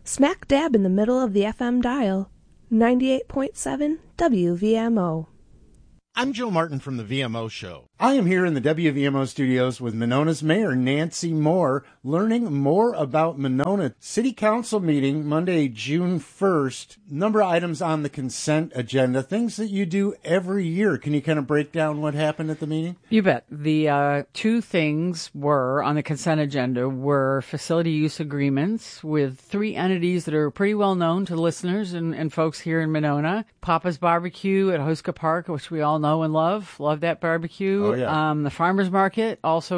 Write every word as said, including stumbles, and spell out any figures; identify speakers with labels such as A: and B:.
A: Smack dab in the middle of the F M dial, ninety-eight point seven W V M O.
B: I'm Joe Martin from the V M O Show.
C: I am here in the W V M O studios with Monona's Mayor, Nancy Moore, learning more about Monona. City Council meeting Monday, June first. Number of items on the consent agenda, things that you do every year. Can you kind of break down what happened at the meeting?
D: You bet. The uh, two things were on the consent agenda were facility use agreements with three entities that are pretty well known to listeners and, and folks here in Monona. Papa's Barbecue at Hosca Park, which we all know and love. Love that barbecue.
C: Oh, yeah.
D: Um, the Farmers Market, also